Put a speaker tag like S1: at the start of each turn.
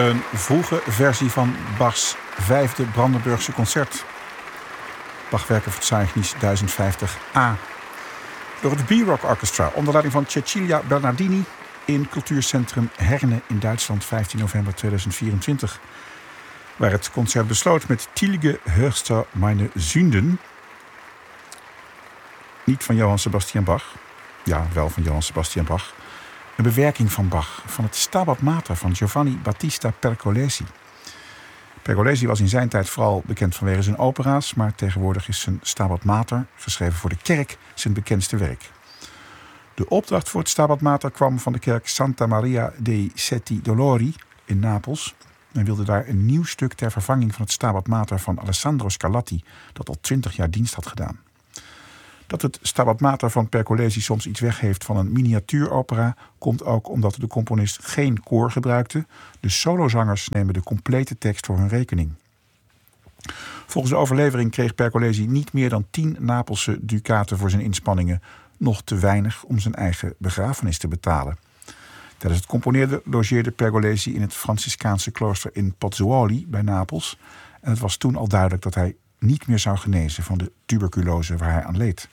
S1: Een vroege versie van Bachs 5e Brandenburgse concert. Bachwerkenverzeichnis 1050a. Door het B-Rock Orchestra onder leiding van Cecilia Bernardini in cultuurcentrum Herne in Duitsland 15 november 2024. Waar het concert besloot met Tilge Höchster meine Sünden. Niet van Johann Sebastian Bach. Ja, wel van Johann Sebastian Bach. Een bewerking van Bach van het Stabat Mater van Giovanni Battista Pergolesi. Pergolesi was in zijn tijd vooral bekend vanwege zijn opera's, maar tegenwoordig is zijn Stabat Mater, geschreven voor de kerk, zijn bekendste werk. De opdracht voor het Stabat Mater kwam van de kerk Santa Maria dei Sette Dolori in Napels. Men wilde daar een nieuw stuk ter vervanging van het Stabat Mater van Alessandro Scarlatti, dat al 20 jaar dienst had gedaan. Dat het Stabat Mater van Pergolesi soms iets weg heeft van een miniatuuropera komt ook omdat de componist geen koor gebruikte. De solozangers nemen de complete tekst voor hun rekening. Volgens de overlevering kreeg Pergolesi niet meer dan 10 Napelse ducaten voor zijn inspanningen, nog te weinig om zijn eigen begrafenis te betalen. Tijdens het componeren logeerde Pergolesi in het Franciscaanse klooster in Pozzuoli bij Napels. En het was toen al duidelijk dat hij niet meer zou genezen van de tuberculose waar hij aan leed.